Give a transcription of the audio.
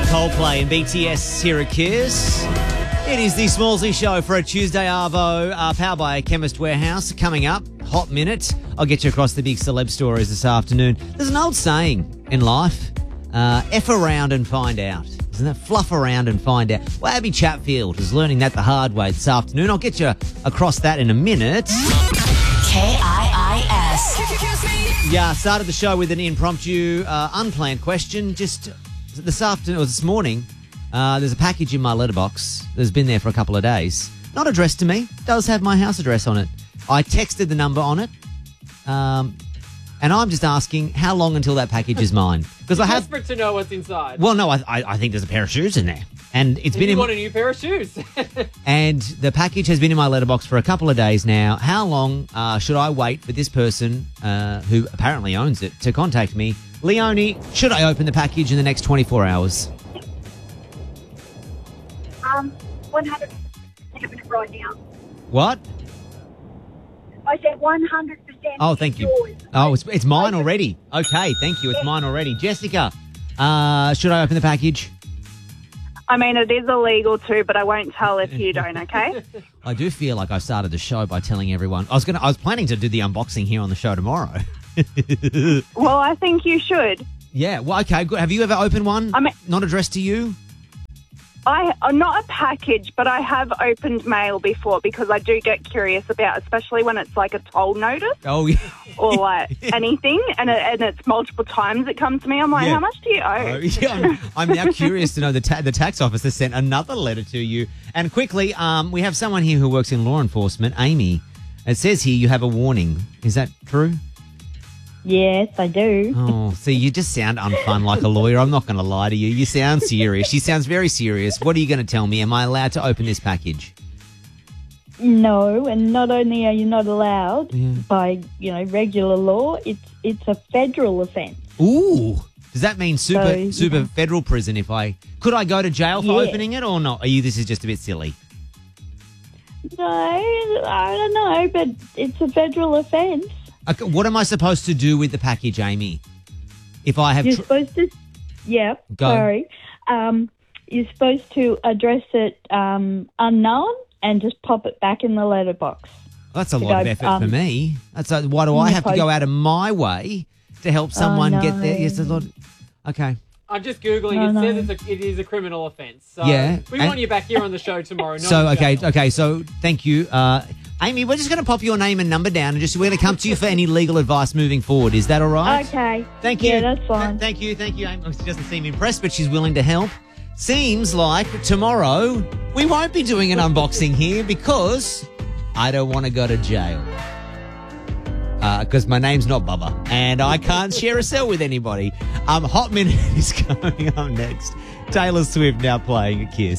Coldplay and BTS here at Kiss. It is the Smallsy Show for a Tuesday arvo, powered by Chemist Warehouse. Coming up, Hot Minute. I'll get you across the big celeb stories this afternoon. There's an old saying in life, F around and find out. Isn't that fluff around and find out? Well, Abby Chatfield is learning that the hard way this afternoon. I'll get you across that in a minute. KIIS. Yeah, started the show with an impromptu, unplanned question. Just this afternoon, or this morning, there's a package in my letterbox that's been there for a couple of days. Not addressed to me. Does have my house address on it. I texted the number on it. And I'm just asking how long until that package is mine. Because I have desperate to know what's inside. Well, no, I think there's a pair of shoes in there. And it's been you want a new pair of shoes. And the package has been in my letterbox for a couple of days now. How long should I wait for this person who apparently owns it to contact me? Leonie, should I open the package in the next 24 hours? 100% right now. What? I said 100%. Oh, thank you. Yours. Oh, it's mine already. Okay, thank you. It's mine already. Jessica, should I open the package? I mean, it is illegal too, but I won't tell if you don't, okay? I do feel like I started the show by telling everyone. I was planning to do the unboxing here on the show tomorrow. Well, I think you should. Yeah, well, okay, good. Have you ever opened one not addressed to you? Not a package, but I have opened mail before because I do get curious about, especially when it's like a toll notice. Oh, yeah. Or like anything, and it's multiple times it comes to me. I'm like, Yeah. how much do you owe? Yeah, I'm now curious to know the tax office has sent another letter to you. And quickly, we have someone here who works in law enforcement, Amy. It says here you have a warning. Is that true? Yes, I do. Oh, see, you just sound unfun like a lawyer. I'm not going to lie to you. You sound serious. She sounds very serious. What are you going to tell me? Am I allowed to open this package? No, and not only are you not allowed by, regular law, it's a federal offence. Ooh. Does that mean super So, federal prison could I go to jail for Yeah. opening it or not? This is just a bit silly. No, I don't know, but it's a federal offence. Okay, what am I supposed to do with the package, Amy? If I have... You're supposed to... Yeah, Go. sorry. You're supposed to address it unknown and just pop it back in the letterbox. That's a lot of effort for me. Why do I have to go out of my way to help someone get there? Yes, a lot. Okay. I'm just Googling. It says it is a criminal offence. So Yeah, we want you back here on the show tomorrow. Not So, in jail. okay. So, thank you. Amy, we're just going to pop your name and number down and we're going to come to you for any legal advice moving forward. Is that all right? Okay. Thank you. Yeah, that's fine. Thank you, Amy. She doesn't seem impressed, but she's willing to help. Seems like tomorrow we won't be doing an unboxing here because I don't want to go to jail. Because my name's not Bubba and I can't share a cell with anybody. Hot Minute is coming up next. Taylor Swift now playing at Kiss.